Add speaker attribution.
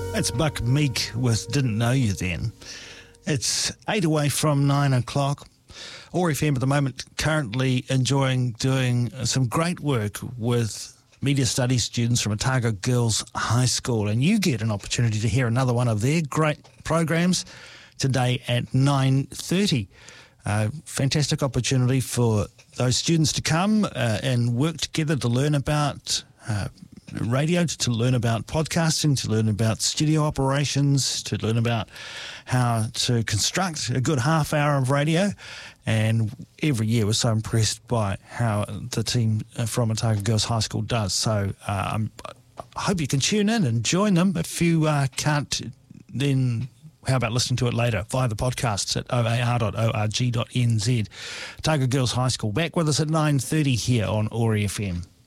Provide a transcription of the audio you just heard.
Speaker 1: That's Buck Meek with Didn't Know You Then. It's 8 away from 9 o'clock. OAR FM at the moment currently enjoying doing some great work with media studies students from Otago Girls High School, and you get an opportunity to hear another one of their great programs today at 9:30. Fantastic opportunity for those students to come and work together to learn about radio, to learn about podcasting, to learn about studio operations, to learn about how to construct a good half hour of radio. And every year we're so impressed by how the team from Otago Girls High School does. So I hope you can tune in and join them. If you can't, then how about listening to it later via the podcasts at oar.org.nz. Otago Girls High School back with us at 9:30 here on OAR FM.